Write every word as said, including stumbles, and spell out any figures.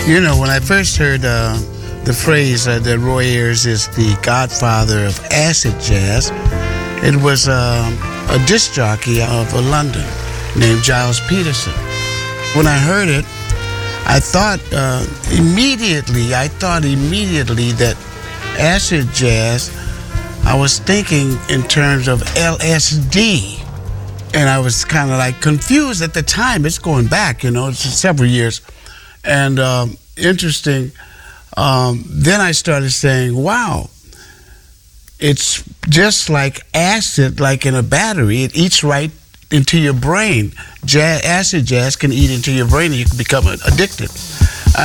You know, when I first heard uh, the phrase uh, that Roy Ayers is the godfather of acid jazz, it was uh, a disc jockey of uh, London named Giles Peterson. When I heard it, I thought uh, immediately, I thought immediately that acid jazz, I was thinking in terms of L S D. And I was kind of like confused at the time. It's going back, you know, it's several years. And um, interesting, um, then I started saying, wow, it's just like acid, like in a battery. It eats right into your brain. Jazz, acid jazz can eat into your brain and you can become addicted.